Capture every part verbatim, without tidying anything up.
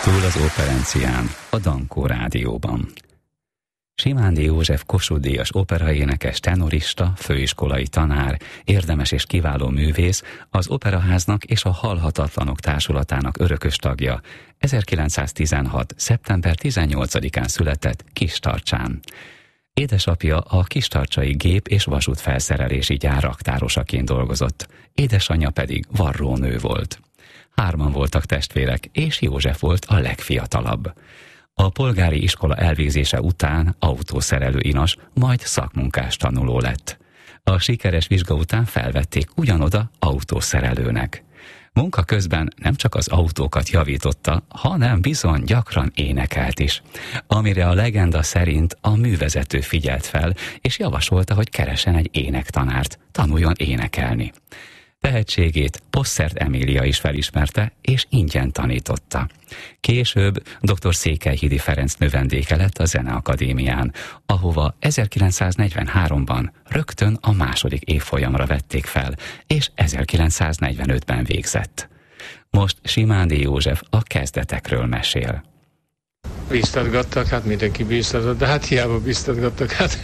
Túl az operencián, a Dankó Rádióban. Simándi József Kossuth-díjas operaénekes, tenorista, főiskolai tanár, érdemes és kiváló művész, az Operaháznak és a Halhatatlanok Társulatának örökös tagja, ezerkilencszáztizenhat. szeptember tizennyolcadikán született Kistarcsán. Édesapja a kistarcsai gép- és vasútfelszerelési gyár raktárosaként dolgozott, édesanyja pedig varrónő volt. Hárman voltak testvérek, és József volt a legfiatalabb. A polgári iskola elvégzése után autószerelő inas, majd szakmunkás tanuló lett. A sikeres vizsga után felvették ugyanoda autószerelőnek. Munka közben nem csak az autókat javította, hanem bizony gyakran énekelt is. Amire a legenda szerint a művezető figyelt fel, és javasolta, hogy keresen egy énektanárt, tanuljon énekelni. Tehetségét Posszert Emília is felismerte, és ingyen tanította. Később dr. Székelyhidi Ferenc növendéke lett a Zeneakadémián, ahova ezerkilencszáznegyvenháromban rögtön a második évfolyamra vették fel, és ezerkilencszáznegyvenötben végzett. Most Simándi József a kezdetekről mesél. Bíztatgattak, hát mindenki bíztatott, de hát hiába bíztatgattak, hát,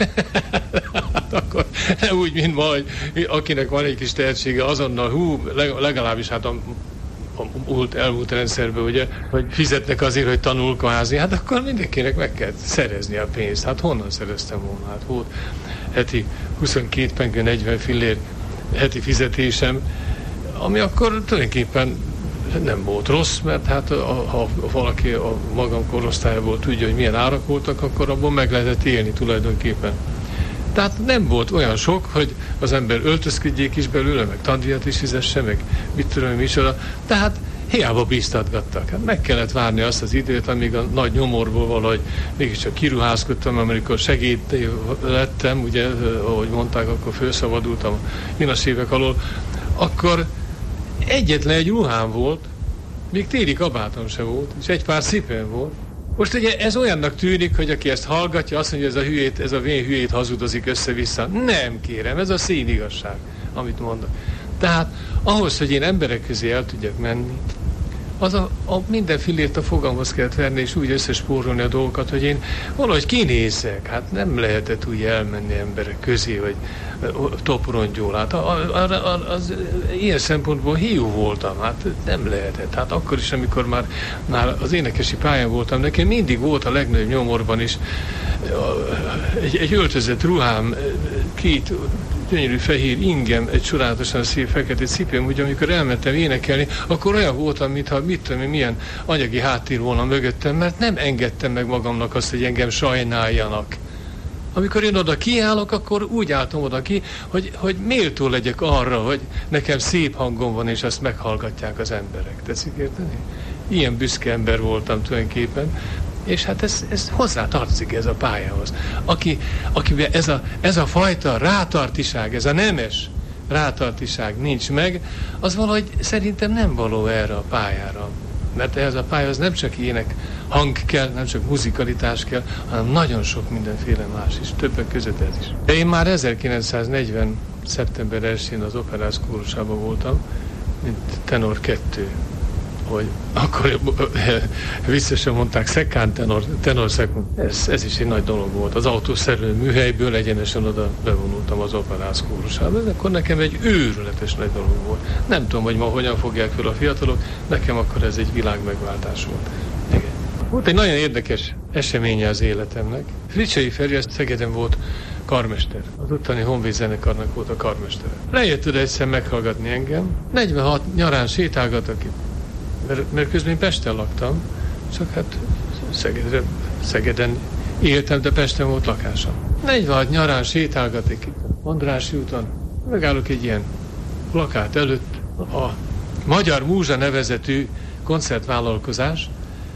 hát akkor nem úgy, mint ma, hogy akinek van egy kis tehetsége, azonnal, hú, legalábbis hát a, a múlt, elmúlt rendszerben, ugye, hogy fizetnek azért, hogy tanulkoházni, hát akkor mindenkinek meg kell szerezni a pénzt. Hát honnan szereztem volna? Hát volt heti huszonkét pengő negyven fillér heti fizetésem, ami akkor tulajdonképpen nem volt rossz, mert hát ha valaki a magam korosztályából tudja, hogy milyen árak voltak, akkor abból meg lehetett élni tulajdonképpen. Tehát nem volt olyan sok, hogy az ember öltözködjék is belőle, meg tandíjat is fizesse, meg mit tudom, micsoda. Tehát hiába bíztatgattak. Hát meg kellett várni azt az időt, amíg a nagy nyomorból valahogy mégiscsak kiruházkodtam, amikor segéd lettem, ugye, ahogy mondták, akkor felszabadultam inas évek alól, akkor egyetlen egy ruhám volt, még téli kabátom se volt, és egy pár cipőm volt. Most ugye ez olyannak tűnik, hogy aki ezt hallgatja, azt mondja, ez a hülyét, ez a vén hülyét hazudozik össze-vissza. Nem kérem, ez a színigazság, amit mondok. Tehát ahhoz, hogy én emberek közé el tudjak menni, az a, a minden fillért a fogamhoz kellett verni, és úgy összespórolni a dolgokat, hogy én valahogy kinézzek. Hát nem lehetett úgy elmenni emberek közé, hogy toprongyól. Hát a, a, a, az, ilyen szempontból hiú voltam, hát nem lehetett. Hát akkor is, amikor már, már az énekesi pályán voltam, nekem mindig volt a legnagyobb nyomorban is egy, egy öltözött ruhám, két gyönyörű fehér ingem, egy csodálatosan szép fekete cipőm, ugye amikor elmentem énekelni, akkor olyan voltam, mintha mit tudom én, milyen anyagi háttér volna mögöttem, mert nem engedtem meg magamnak azt, hogy engem sajnáljanak. Amikor én oda kiállok, akkor úgy álltam oda ki, hogy, hogy méltó legyek arra, hogy nekem szép hangom van, és azt meghallgatják az emberek. Tetszik érteni? Ilyen büszke ember voltam tulajdonképpen, és hát ez, ez hozzá tartozik ez a pályához. Aki, akiben ez a, ez a fajta rátartiság, ez a nemes rátartiság nincs meg, az valahogy szerintem nem való erre a pályára. Mert ehhez a pályához nem csak ének hang kell, nem csak muzikalitás kell, hanem nagyon sok mindenféle más is, többek között ez is. De én már ezerkilencszáznegyven. szeptember elsején az Operáz kórusában voltam, mint tenor kettő, hogy akkor vissza sem mondták szekán tenor, tenor szekán. Ez, ez is egy nagy dolog volt. Az autószerelő műhelyből egyenesen oda bevonultam az Operáz kórusába. Ez akkor nekem egy őrületes nagy dolog volt. Nem tudom, hogy ma hogyan fogják fel a fiatalok, nekem akkor ez egy világmegváltás volt. Igen. Volt egy nagyon érdekes eseménye az életemnek. Fricsei Feri Szegeden volt karmester. Az ottani Honvéd zenekarnak volt a karmestere. Lejött oda egyszer meghallgatni engem. negyvenhat nyarán sétálgatok itt. Mert, mert közben én Pesten laktam, csak hát Szegedre, Szegeden éltem, de Pesten volt lakásom. negyvenhat nyarán sétálgatik itt Andrássy úton. Megállok egy ilyen plakát előtt. A Magyar Múzsa nevezetű koncertvállalkozás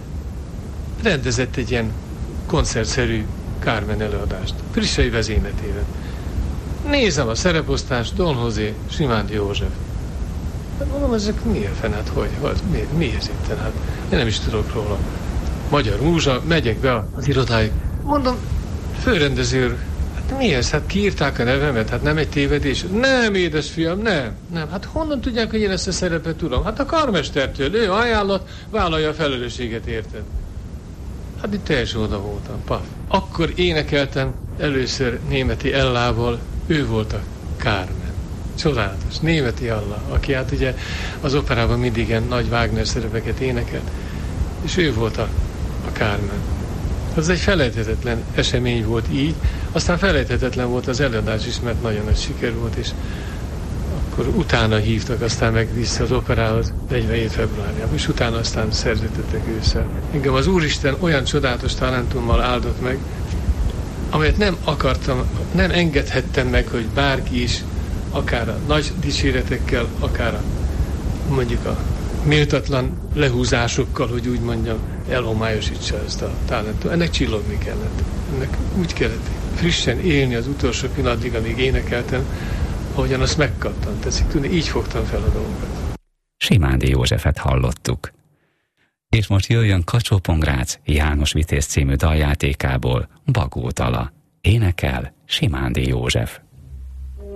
rendezett egy ilyen koncertszerű Carmen előadást. Frissei vezényletében. Nézem a szereposztást, Don José, Simándi József. Hát mondom, ezek miért fenát, hogy, hogy mi, mi ez itt? Hát én nem is tudok róla. Magyar Múzsa, megyek be az irodáig. Mondom, főrendező úr, hát Mi ez? Hát kiírták a nevemet? Hát nem egy tévedés? Nem, édesfiam, nem. Nem. Hát honnan tudják, hogy én ezt a szerepet tudom? Hát a karmestertől. Ő ajánlott, vállalja a felelősséget, érted? Hát itt teljesen oda voltam, paf. Akkor énekeltem először Németi Ellával, ő volt a Carmen. Csodálatos, Németi Ella, aki hát ugye az operában mindig ilyen nagy Wagner szerepeket énekelt, és ő volt a, a Carmen. Az egy felejthetetlen esemény volt így, aztán felejthetetlen volt az előadás is, mert nagyon nagy siker volt, és akkor utána hívtak aztán meg vissza az operához negyvenhét februárjában, és utána aztán szerződtettek ősszel. Engem az Úristen olyan csodálatos talentummal áldott meg, amelyet nem akartam, nem engedhettem meg, hogy bárki is, akár a nagy dicséretekkel, akár a, mondjuk a méltatlan lehúzásokkal, hogy úgy mondjam, elhomályosítsa ezt a talentumot. Ennek csillogni kellett. Ennek úgy kellett frissen élni az utolsó pillanatig, amíg énekeltem, ahogyan azt megkaptam. Tetszik tudni, így fogtam fel a dolgokat. Simándi Józsefet hallottuk. És most jöjjön Kacsó-Pongrác János Vitéz című daljátékából Bagótala. Énekel Simándi József.